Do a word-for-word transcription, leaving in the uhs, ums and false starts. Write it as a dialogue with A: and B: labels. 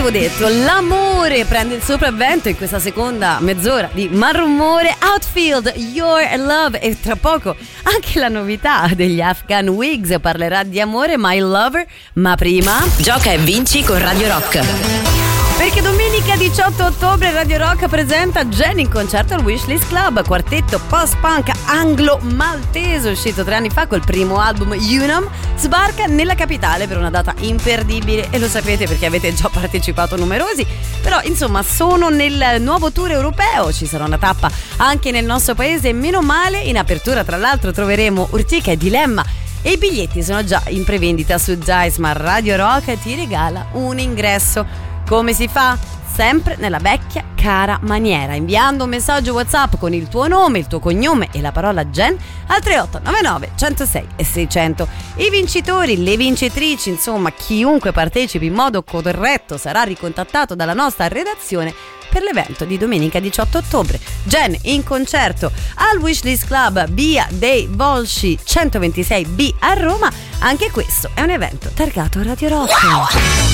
A: avevo detto, l'amore prende il sopravvento in questa seconda mezz'ora di Malrumore. Outfield, Your Love, e tra poco anche la novità degli Afghan Wigs parlerà di amore, My Lover, ma prima
B: gioca e vinci con Radio Rock.
A: Perché domenica diciotto ottobre Radio Rock presenta Jen in concerto al Wishlist Club, quartetto post-punk anglo-maltese uscito tre anni fa col primo album Unum, sbarca nella capitale per una data imperdibile, e lo sapete perché avete già partecipato numerosi. Però insomma sono nel nuovo tour europeo, ci sarà una tappa anche nel nostro paese, meno male. In apertura tra l'altro troveremo Urtica e Dilemma, e i biglietti sono già in prevendita su Dice, ma Radio Rock ti regala un ingresso. Come si fa? Sempre nella vecchia cara maniera, inviando un messaggio WhatsApp con il tuo nome, il tuo cognome e la parola Gen al tre otto nove nove uno zero sei e seicento. I vincitori, le vincitrici, insomma chiunque partecipi in modo corretto sarà ricontattato dalla nostra redazione per l'evento di domenica diciotto ottobre. Jen in concerto al Wishlist Club, via dei Volsci centoventisei B a Roma. Anche questo è un evento targato Radio Rock.